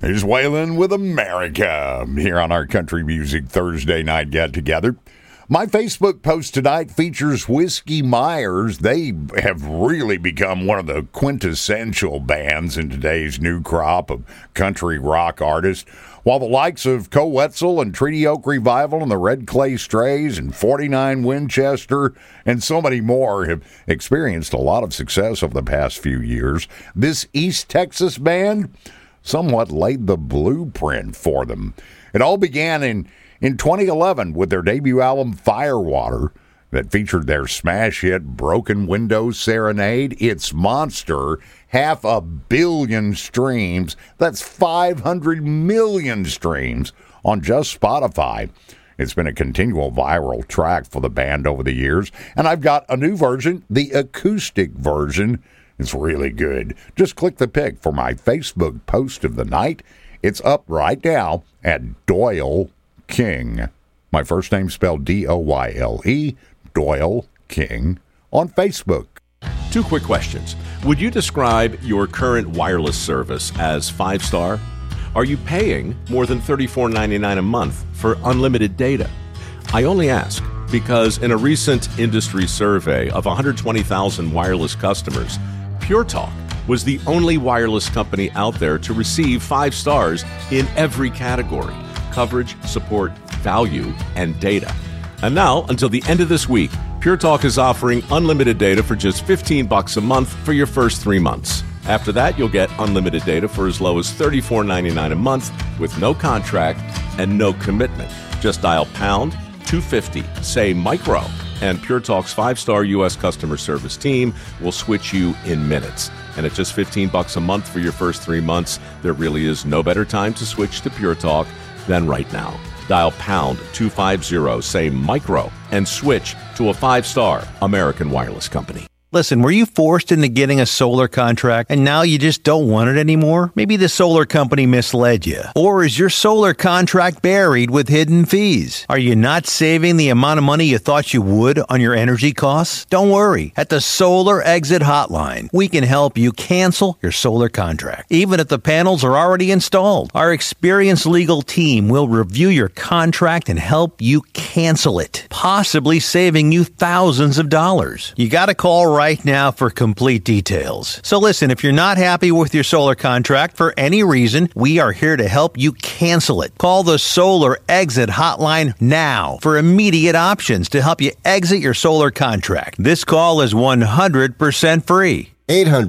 Here's Waylon with America here on our Country Music Thursday night get-together. My Facebook post tonight features Whiskey Myers. They have really become one of the quintessential bands in today's new crop of country rock artists. While the likes of Co Wetzel and Treaty Oak Revival and the Red Clay Strays and 49 Winchester and so many more have experienced a lot of success over the past few years, this East Texas band somewhat laid the blueprint for them. It all began in 2011 with their debut album Firewater that featured their smash hit Broken Windows Serenade. It's monster, 500 million streams. That's 500 million streams on just Spotify. It's been a continual viral track for the band over the years, and I've got a new version, the acoustic version. It's really good. Just click the pic for my Facebook post of the night. It's up right now at Doyle King. My first name spelled D-O-Y-L-E, Doyle King, on Facebook. 2 quick questions. Would you describe your current wireless service as 5-star? Are you paying more than $34.99 a month for unlimited data? I only ask because in a recent industry survey of 120,000 wireless customers, Pure Talk was the only wireless company out there to receive 5 stars in every category: coverage, support, value, and data. And now, until the end of this week, Pure Talk is offering unlimited data for just $15 a month for your first 3 months. After that, you'll get unlimited data for as low as $34.99 a month with no contract and no commitment. Just dial pound 250, say micro, and Pure Talk's 5-star U.S. customer service team will switch you in minutes. And at just $15 a month for your first 3 months, there really is no better time to switch to Pure Talk than right now. Dial pound 250, say micro, and switch to a 5-star American wireless company. Listen, were you forced into getting a solar contract and now you just don't want it anymore? Maybe the solar company misled you. Or is your solar contract buried with hidden fees? Are you not saving the amount of money you thought you would on your energy costs? Don't worry. At the Solar Exit Hotline, we can help you cancel your solar contract, even if the panels are already installed. Our experienced legal team will review your contract and help you cancel it, possibly saving you thousands of dollars. You got to call right now for complete details. So listen, if you're not happy with your solar contract for any reason, we are here to help you cancel it. Call the Solar Exit Hotline now for immediate options to help you exit your solar contract. This call is 100% free. 800